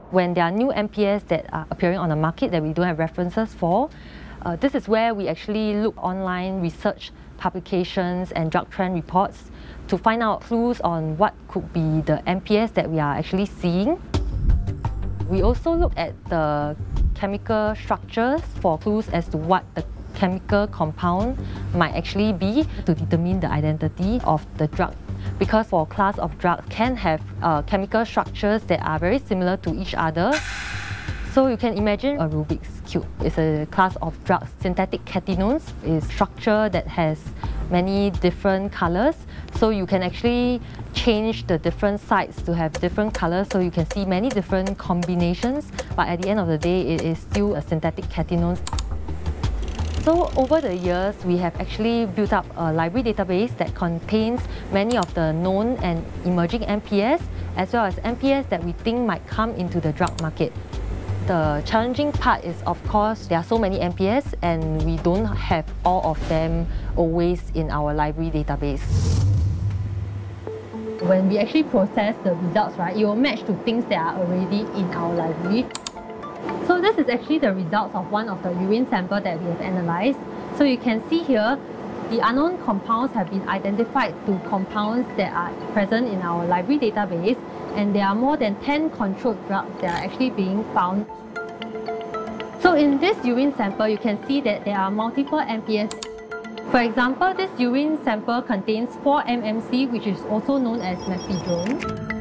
When there are new MPS that are appearing on the market that we don't have references for, this is where we actually look online research publications and drug trend reports to find out clues on what could be the MPS that we are actually seeing. We also look at the chemical structures for clues as to what the chemical compound might actually be to determine the identity of the drug. Because for a class of drugs can have chemical structures that are very similar to each other. So you can imagine a Rubik's Cube. It's a class of drugs. Synthetic catenones is structure that has many different colors. So you can actually change the different sides to have different colors, so you can see many different combinations. But at the end of the day, it is still a synthetic catenone. So over the years, we have actually built up a library database that contains many of the known and emerging MPS, as well as MPS that we think might come into the drug market. The challenging part is, of course, there are so many MPS and we don't have all of them always in our library database. When we actually process the results, right, it will match to things that are already in our library. So this is actually the results of one of the urine samples that we have analysed. So you can see here, the unknown compounds have been identified to compounds that are present in our library database, and there are more than 10 controlled drugs that are actually being found. So in this urine sample, you can see that there are multiple MPS. For example, this urine sample contains 4-MMC, which is also known as methadone.